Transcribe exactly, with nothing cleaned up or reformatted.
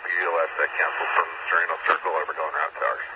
P L S, that cancel from Sereno Circle over going around towers.